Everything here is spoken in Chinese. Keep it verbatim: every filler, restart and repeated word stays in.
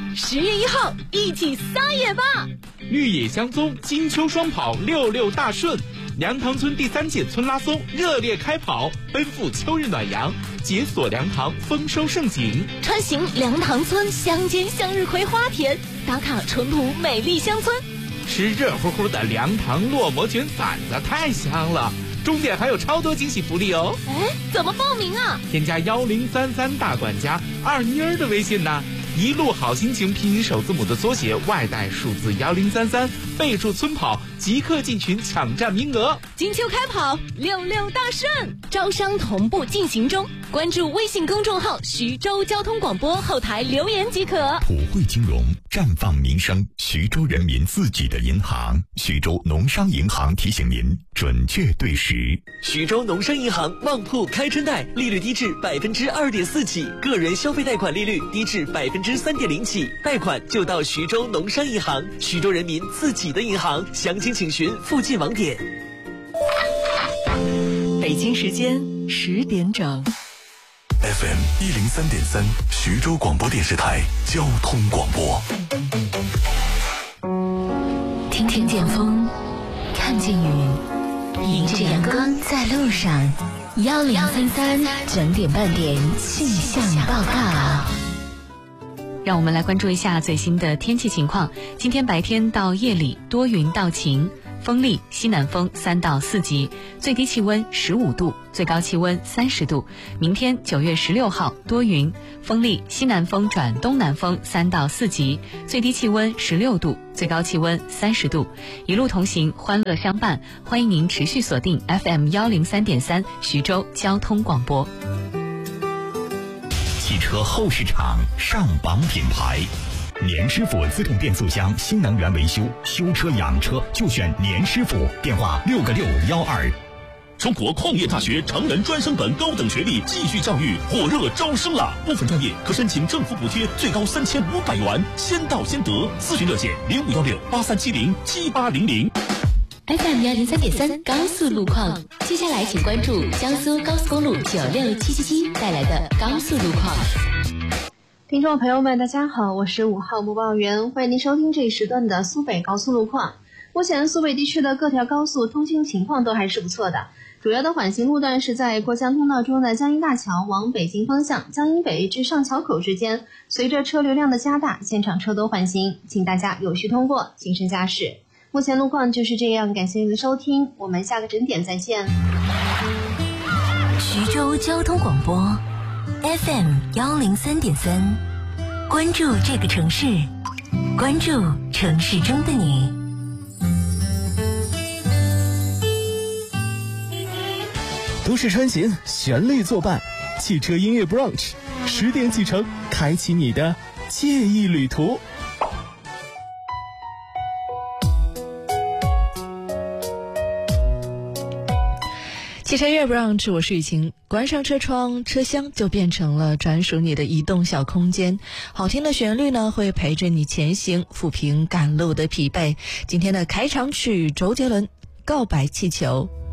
十月一号一起撒野吧！ 绿野相踪，金秋双跑，六六大顺。梁塘村第三届村拉松热烈开跑，奔赴秋日暖阳，解锁梁塘丰收盛景。 穿行梁塘村乡间向日葵花田，打卡淳朴美丽乡村。 吃热乎乎的梁塘烙馍卷馓子太香了，终点还有超多惊喜福利哦！ 哎，怎么报名啊？ 添加幺零三三大管家二妮儿的微信呢，一路好心情拼音首字母的缩写，外带数字幺零三三，备注村跑，即刻进群抢占名额。 金秋开跑，六六大顺，招商同步进行中。关注微信公众号徐州交通广播后台留言即可。 普惠金融，绽放民生，徐州人民自己的银行。徐州农商银行提醒您，准确对时。 徐州农商银行旺铺开春贷，利率低至百分之二点四起，个人消费贷款利率低至百分之三点零起，贷款就到徐州农商银行，徐州人民自己的银行。详情请询附近网点。 北京时间十点整。 F M 一零三点三，徐州广播电视台交通广播。 听听见风，看见雨，迎着阳光在路上。幺零三三整点半点气象报告。 让我们来关注一下最新的天气情况。今天白天到夜里多云到晴，风力西南风三到四级，最低气温十五度，最高气温三十度。明天九月十六号多云，风力西南风转东南风三到四级，最低气温十六度，最高气温三十度。一路同行，欢乐相伴，欢迎您持续锁定 F M 幺零三点三徐州交通广播。 汽车后市场上榜品牌，年师傅自动变速箱新能源维修，修车养车就选年师傅，电话六个六幺二。 中国矿业大学成人专升本高等学历继续教育火热招生了，部分专业可申请政府补贴，最高三千五百元，先到先得。咨询热线零五幺六八三七零七八零零。 F M 幺零三点三高速路况，接下来请关注江苏高速公路九六七七七带来的高速路况。 听众朋友们，大家好，我是五号播报员，欢迎您收听这一时段的苏北高速路况。目前苏北地区的各条高速通行情况都还是不错的，主要的缓行路段是在过江通道中的江阴大桥往北京方向，江阴北至上桥口之间，随着车流量的加大，现场车多缓行，请大家有序通过，谨慎驾驶。目前路况就是这样，感谢您的收听，我们下个整点再见。 徐州交通广播 F M 幺零三点三，关注这个城市，关注城市中的你。 都市穿行，旋律作伴，汽车音乐 brunch， 十点启程，开启你的惬意旅途。 汽车音乐 brunch， 我是雨晴。关上车窗，车厢就变成了专属你的移动小空间。好听的旋律呢，会陪着你前行，抚平赶路的疲惫。今天的开场曲，周杰伦《告白气球》。